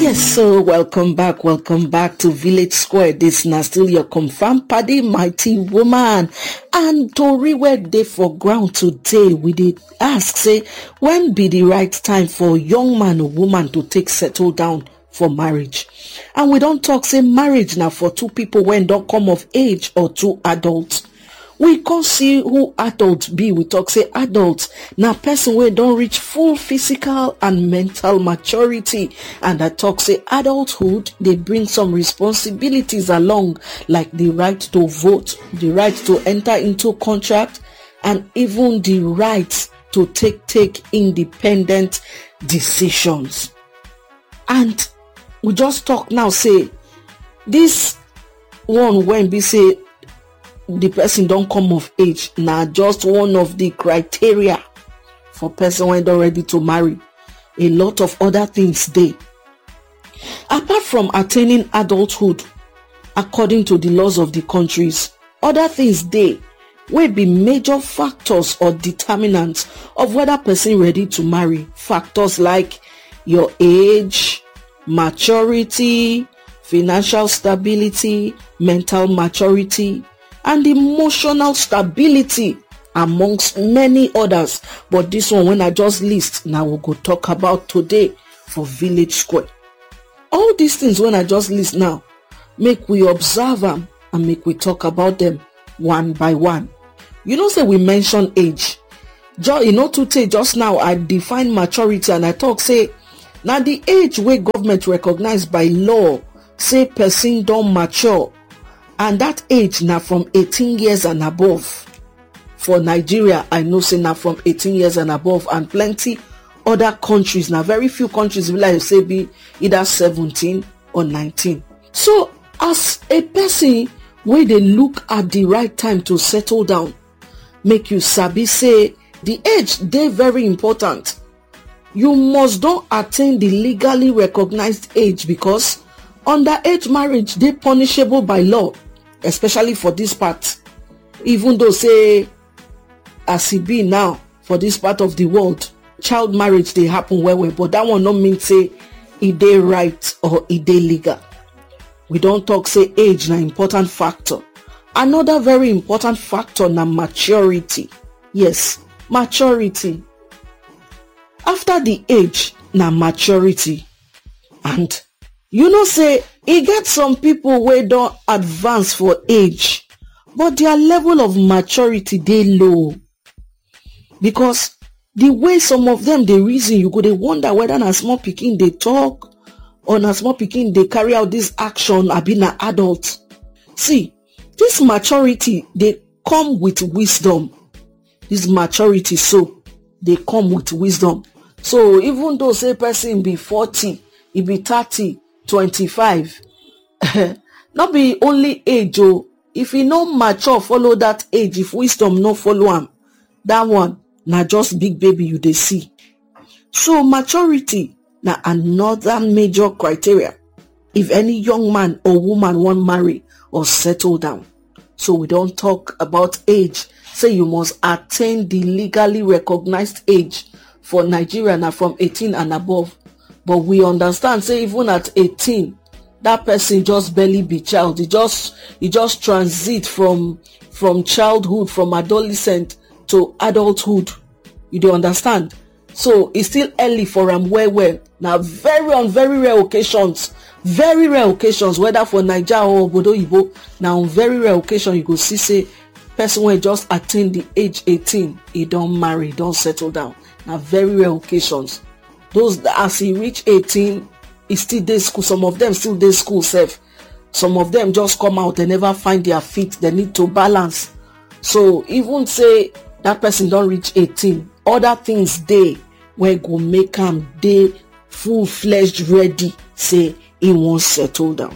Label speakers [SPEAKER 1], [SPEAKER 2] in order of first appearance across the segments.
[SPEAKER 1] Yes, so welcome back to Village Square. This na still your confirmed paddy, mighty woman. And Tori where dey for ground today, we did ask, say, when be the right time for young man or woman to take settle down for marriage? And we don't talk, say, marriage now for two people when don't come of age or two adults. We can't see who adult be. We talk, say, adult now person where don't reach full physical and mental maturity. And I talk, say, adulthood, they bring some responsibilities along, like the right to vote, the right to enter into contract, and even the right to take independent decisions. And we just talk now, say, this one when we say, the person don't come of age, now just one of the criteria for person when they're ready to marry. A lot of other things they. Apart from attaining adulthood, according to the laws of the countries, other things they will be major factors or determinants of whether person ready to marry. Factors like your age, maturity, financial stability, mental maturity, and emotional stability, amongst many others. But this one, when I just list, now we'll go talk about today for Village Square. All these things, when I just list now, make we observe them and make we talk about them one by one. You know, say we mention age. Today, just now, I define maturity and I talk, say, now the age where government recognized by law, say person don't mature. And that age now from 18 years and above. For Nigeria, I know say now from 18 years and above, and plenty other countries, now very few countries will like say be either 17 or 19. So as a person where they look at the right time to settle down, make you sabi say the age they very important. You must don't attain the legally recognized age, because underage marriage they punishable by law. Especially for this part, even though say as it be now for this part of the world, child marriage they happen well, but that one not mean say it dey right or it dey legal. We don't talk say age na important factor. Another very important factor na maturity. Yes, maturity. After the age na maturity. And you know say e get some people wey don advance for age, but their level of maturity dey low, because the way some of them dey reason, you go dey wonder whether na small pikin dey talk or na small pikin dey carry out this action abi na adult. See, this maturity dey come with wisdom. This maturity so dey come with wisdom. So even though say person be 40, e be 30, 25, not be only age. If he no mature follow that age, if wisdom no follow him, that one na just big baby you dey see. So maturity na another major criteria if any young man or woman want marry or settle down. So we don't talk about age, say you must attain the legally recognized age. For Nigeria now from 18 and above. But we understand, say even at 18, that person just barely be child. He just transit from childhood, from adolescent to adulthood. You do understand? So it's still early for him well. Now on very rare occasions, whether for Nigeria or Obodo Ibo, now on very rare occasion you go see say person when just attain the age 18, he don't marry, don't settle down. Now very rare occasions. Those as he reach 18, he still dey school. Some of them still dey school self. Some of them just come out, they never find their feet. They need to balance. So even say that person don't reach 18, other things dey where go make him dey full-fledged ready, say he won't settle down.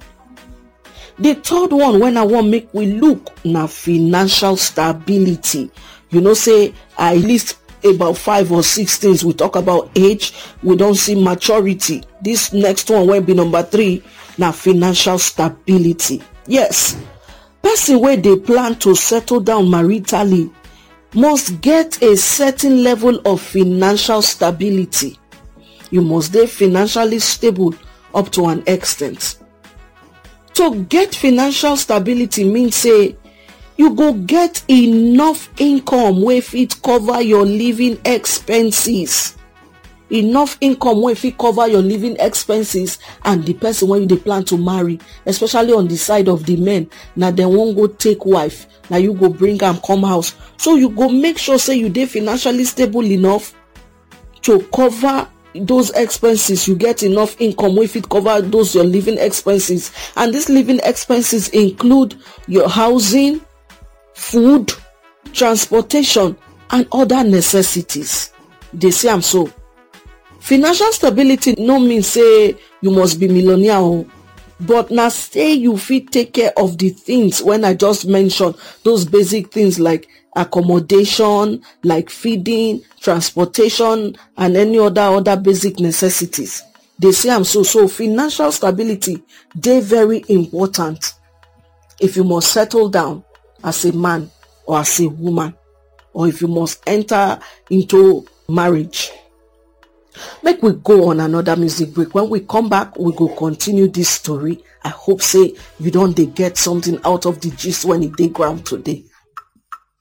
[SPEAKER 1] The third one when I want make we look na financial stability. You know, say I list about 5 or 6 things. We talk about age, we don't see maturity. This next one will be number 3, now financial stability. Yes, person where they plan to settle down maritally must get a certain level of financial stability. You must be financially stable up to an extent. To get financial stability means say you go get enough income wey fit cover your living expenses. Enough income wey fit cover your living expenses, and the person wey you dey plan to marry, especially on the side of the men, na dem wan go take wife, na you go bring am come house. So you go make sure say you dey financially stable enough to cover those expenses. You get enough income wey fit cover those your living expenses, and these living expenses include your housing, food, transportation, and other necessities. They say am so. Financial stability no mean say you must be millionaire, but na say you fit take care of the things when I just mentioned, those basic things like accommodation, like feeding, transportation, and any other basic necessities. They say am so. So financial stability dey very important if you must settle down as a man or as a woman, or if you must enter into marriage. Make we go on another music break. When we come back, we go continue this story. I hope say you don't get something out of the gist when it dey ground today.